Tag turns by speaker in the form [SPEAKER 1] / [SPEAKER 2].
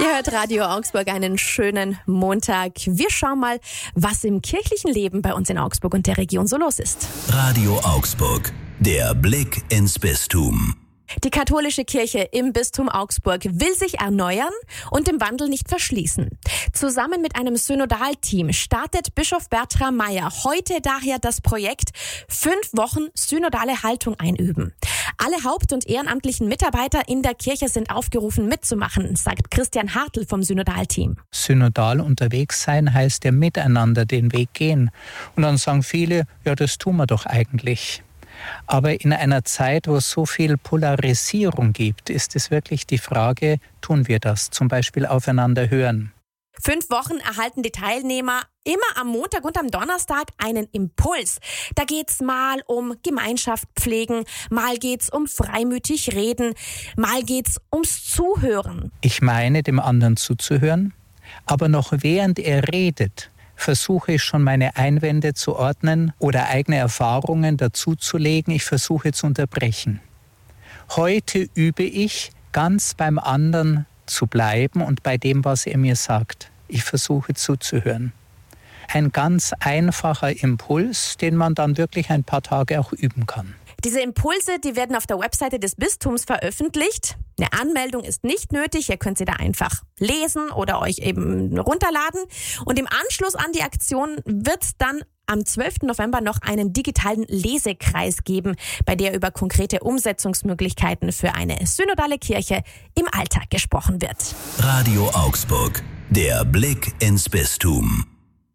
[SPEAKER 1] Ihr hört Radio Augsburg, einen schönen Montag. Wir schauen mal, was im kirchlichen Leben bei uns in Augsburg und der Region so los ist.
[SPEAKER 2] Radio Augsburg, der Blick ins Bistum.
[SPEAKER 1] Die katholische Kirche im Bistum Augsburg will sich erneuern und dem Wandel nicht verschließen. Zusammen mit einem Synodalteam startet Bischof Bertram Meyer heute daher das Projekt 5 Wochen synodale Haltung einüben. Alle haupt- und ehrenamtlichen Mitarbeiter in der Kirche sind aufgerufen mitzumachen, sagt Christian Hartl vom Synodalteam.
[SPEAKER 3] Synodal unterwegs sein heißt ja miteinander den Weg gehen. Und dann sagen viele, ja, das tun wir doch eigentlich. Aber in einer Zeit, wo es so viel Polarisierung gibt, ist es wirklich die Frage, tun wir das? Zum Beispiel aufeinander hören.
[SPEAKER 1] 5 Wochen erhalten die Teilnehmer immer am Montag und am Donnerstag einen Impuls. Da geht's mal um Gemeinschaft pflegen, mal geht's um freimütig reden, mal geht's ums Zuhören.
[SPEAKER 3] Ich meine, dem anderen zuzuhören, aber noch während er redet, versuche ich schon meine Einwände zu ordnen oder eigene Erfahrungen dazuzulegen. Ich versuche zu unterbrechen. Heute übe ich, ganz beim anderen zu bleiben und bei dem, was er mir sagt. Ich versuche zuzuhören. Ein ganz einfacher Impuls, den man dann wirklich ein paar Tage auch üben kann.
[SPEAKER 1] Diese Impulse, die werden auf der Webseite des Bistums veröffentlicht. Eine Anmeldung ist nicht nötig. Ihr könnt sie da einfach lesen oder euch eben runterladen. Und im Anschluss an die Aktion wird es dann am 12. November noch einen digitalen Lesekreis geben, bei der über konkrete Umsetzungsmöglichkeiten für eine synodale Kirche im Alltag gesprochen wird.
[SPEAKER 2] Radio Augsburg, der Blick ins Bistum.